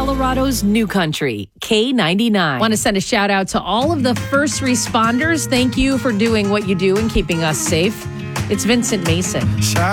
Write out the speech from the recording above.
Colorado's New Country, K99. Want to send a shout out to all of the first responders. Thank you for doing what you do and keeping us safe. It's Vincent Mason.